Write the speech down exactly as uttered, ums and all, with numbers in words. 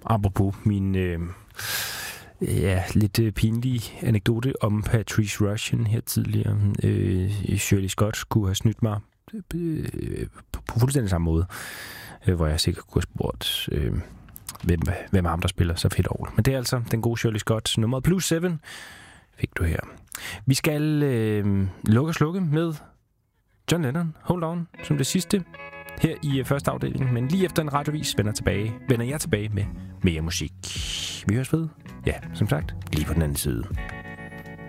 apropos min øh, ja, lidt øh, pinlige anekdote om Patrice Rushen her tidligere. Øh, Shirley Scott kunne have snydt mig øh, på, på fuldstændig samme måde, øh, hvor jeg sikkert kunne have spurgt, øh, hvem, hvem er ham, der spiller så fedt over. Men det er altså den gode Shirley Scott. Nummer Blue Seven fik du her. Vi skal øh, lukke og slukke med John Lennon, Hold On, som det sidste her i første afdeling. Men lige efter en radiovis vender, tilbage, vender jeg tilbage med mere musik. Vi høres ved. Ja, som sagt, lige på den anden side.